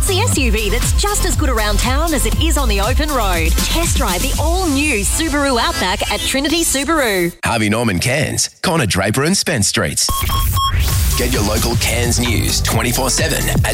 the SUV that's just as good around town as it is on the open road. Test drive the all-new Subaru Outback at Trinity Subaru. Harvey Norman Cairns, Connor Draper and Spence Streets. Get your local Cairns news 24/7 at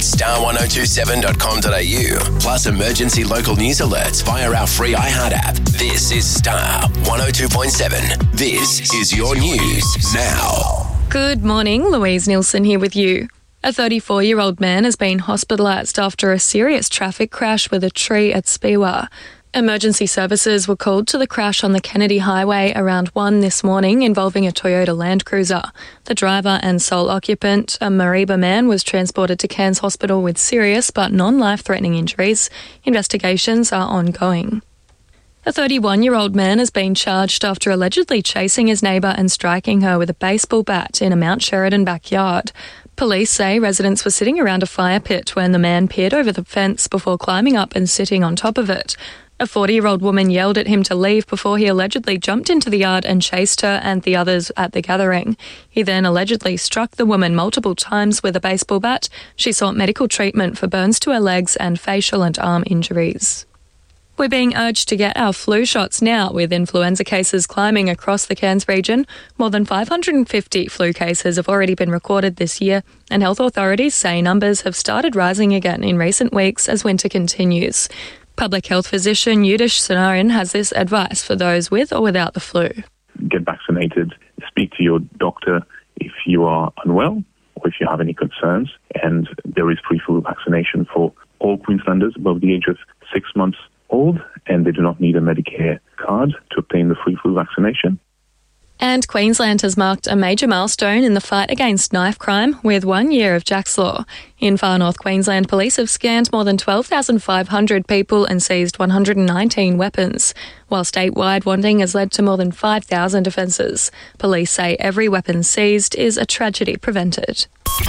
star1027.com.au. Plus emergency local news alerts via our free iHeart app. This is Star 102.7. This is your news now. Good morning, Louise Nielsen here with you. A 34-year-old man has been hospitalised after a serious traffic crash with a tree at Speewah. Emergency services were called to the crash on the Kennedy Highway around 1 this morning involving a Toyota Land Cruiser. The driver and sole occupant, a Mareeba man, was transported to Cairns Hospital with serious but non-life-threatening injuries. Investigations are ongoing. A 31-year-old man has been charged after allegedly chasing his neighbour and striking her with a baseball bat in a Mount Sheridan backyard. Police say residents were sitting around a fire pit when the man peered over the fence before climbing up and sitting on top of it. A 40-year-old woman yelled at him to leave before he allegedly jumped into the yard and chased her and the others at the gathering. He then allegedly struck the woman multiple times with a baseball bat. She sought medical treatment for burns to her legs and facial and arm injuries. We're being urged to get our flu shots now, with influenza cases climbing across the Cairns region. More than 550 flu cases have already been recorded this year, and health authorities say numbers have started rising again in recent weeks as winter continues. Public health physician Yudish Sonaran has this advice for those with or without the flu. Get vaccinated, speak to your doctor if you are unwell or if you have any concerns, and there is free flu vaccination for all Queenslanders above the age of 6 months old, and they do not need a Medicare card to obtain the free flu vaccination. And Queensland has marked a major milestone in the fight against knife crime with 1 year of Jack's Law. In Far North Queensland, police have scanned more than 12,500 people and seized 119 weapons, while statewide wanting has led to more than 5,000 offences. Police say every weapon seized is a tragedy prevented.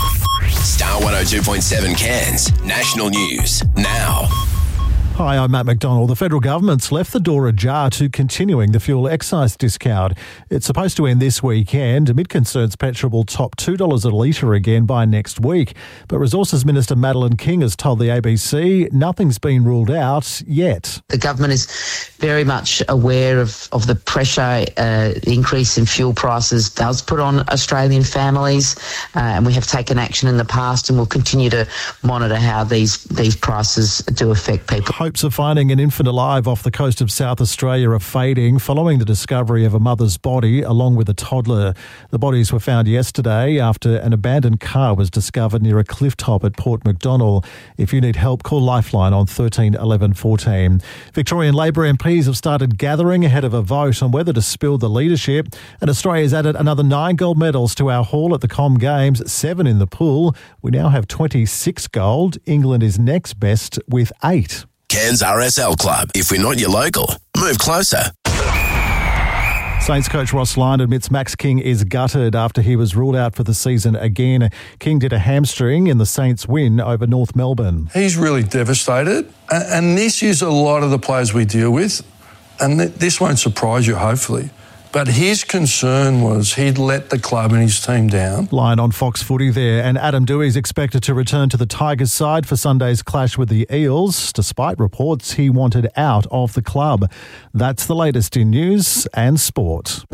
Star 102.7 Cairns, national news now. Hi, I'm Matt McDonald. The federal government's left the door ajar to continuing the fuel excise discount. It's supposed to end this weekend amid concerns petrol will top $2 a litre again by next week. But Resources Minister Madeleine King has told the ABC nothing's been ruled out yet. The government is very much aware of the pressure the increase in fuel prices does put on Australian families, and we have taken action in the past and will continue to monitor how these prices do affect people. Hopes of finding an infant alive off the coast of South Australia are fading following the discovery of a mother's body along with a toddler. The bodies were found yesterday after an abandoned car was discovered near a cliff top at Port MacDonnell. If you need help, call Lifeline on 13 11 14. Victorian Labor MPs have started gathering ahead of a vote on whether to spill the leadership, and Australia's added another 9 gold medals to our haul at the Com Games, 7 in the pool. We now have 26 gold. England is next best with 8. Cairns RSL Club. If we're not your local, move closer. Saints coach Ross Lyon admits Max King is gutted after he was ruled out for the season again. King did a hamstring in the Saints' win over North Melbourne. He's really devastated, and this is a lot of the players we deal with, and this won't surprise you, hopefully. But his concern was he'd let the club and his team down. Lyon on Fox Footy there, and Adam Doueihi is expected to return to the Tigers side for Sunday's clash with the Eels, despite reports he wanted out of the club. That's the latest in news and sport.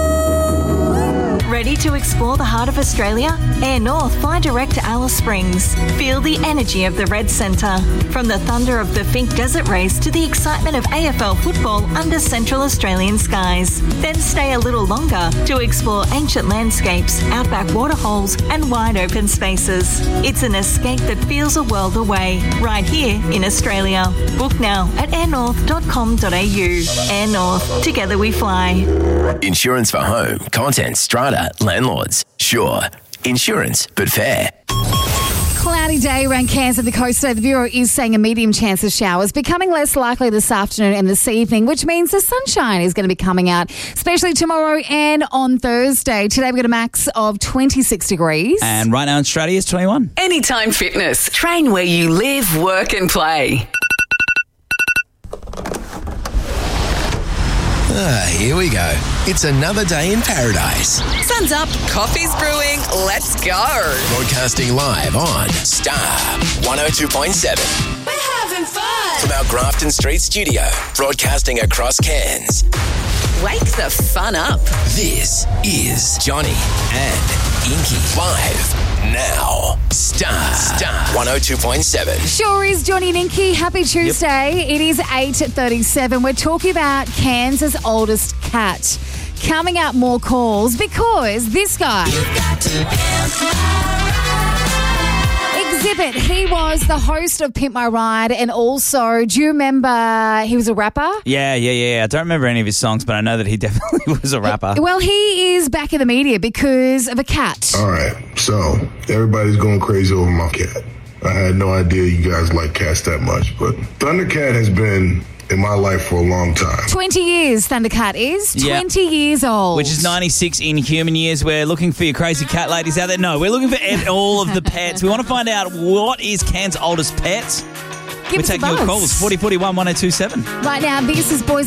Ready to explore the heart of Australia? Air North fly direct to Alice Springs. Feel the energy of the Red Centre. From the thunder of the Finke Desert Race to the excitement of AFL football under Central Australian skies. Then stay a little longer to explore ancient landscapes, outback waterholes and wide open spaces. It's an escape that feels a world away, right here in Australia. Book now at airnorth.com.au. Air North, together we fly. Insurance for home, contents, strata, landlords. Sure. Insurance, but fair. Cloudy day around Cairns and the coast today. The Bureau is saying a medium chance of showers, becoming less likely this afternoon and this evening, which means the sunshine is going to be coming out, especially tomorrow and on Thursday. Today we've got a max of 26 degrees. And right now in Australia it's 21. Anytime Fitness. Train where you live, work and play. Here we go. It's another day in paradise. Sun's up, coffee's brewing, let's go. Broadcasting live on Star 102.7. We're having fun. From our Grafton Street studio, broadcasting across Cairns. Wake the fun up. This is Johnny and Inky live now. Star 102.7. Sure is Johnny and Inky. Happy Tuesday. It is 8:37. We're talking about Cairns' oldest cat. Coming up, more calls because this guy, Exhibit, he was the host of Pimp My Ride, and also, do you remember he was a rapper? Yeah. I don't remember any of his songs, but I know that he definitely was a rapper. Well, he is back in the media because of a cat. All right, so everybody's going crazy over my cat. I had no idea you guys like cats that much, but Thundercat has been in my life for a long time. 20 years, Thundercat is. Yep. 20 years old. Which is 96 in human years. We're looking for your crazy cat ladies out there. No, we're looking for all of the pets. We want to find out what is Cairns' oldest pet. We're taking your calls. 4041 1027. Right now, this is Boys